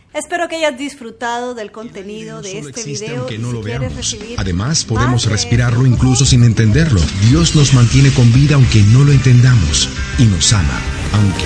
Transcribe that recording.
Espero que hayas disfrutado del contenido de este video. Aunque no si lo quieres veamos. recibir Además, más podemos de respirarlo estos incluso sin entenderlo. Dios nos mantiene con vida aunque no lo entendamos y nos ama aunque